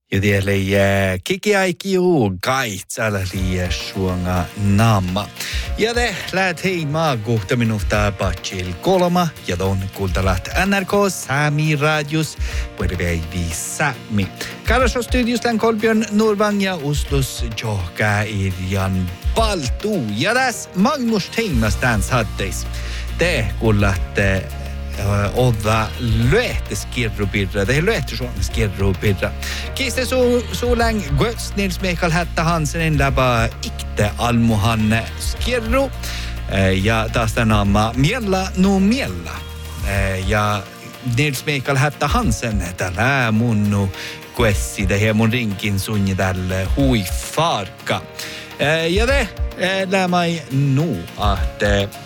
Ja tielle kiki aikiu kaitsalla liian suonga namma. Ja te läht hei maakuhta minusta patsil 3 ja ton kultalat NRK Sami Radius puolipäivi Sami. Karasho studios län Kolbjörn Norvang ja Oslos Joka Irjan Baltu. Ja tässä Magnus Teimas dans hatteis. Te kullatte odda löhteskirrupirra. Det är löhteskirrupirra. Kiste suuläng Götz Nils Mikael Hätta Hansen läpä ikte almuhan skirru. Ja taas tänämä miellä no miellä. Ja Nils Mikael Hätta Hansen tällä munnu kuessi det här mun rinkin sunni tälle hui farka. Ja det lämai nu att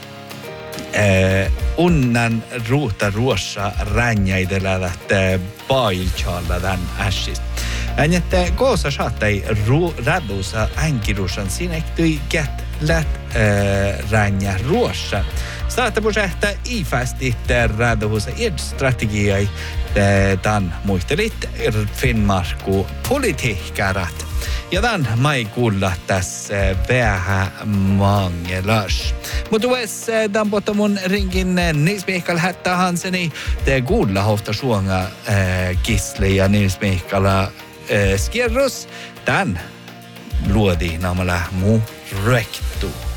unnan ruuta ruossa ränjäidellä lähtee pailchalla tän ässistä. Äänette koosa saattai radusa änkirusan sinektyi kät lät ränjä ruossa. Startaprojekta i fastigt radusa strategiai tämän muistelit Finnmarku politiikkarat. Ja tämän mai kuulla tässä vähän mangelas. Mutta ues tämän potamun ringin Nils Mikael Hätta Hanseni te kuulla hofta suonga Kisli ja Nils Mikael Skierrus. Tän luodi namalla mu rektu.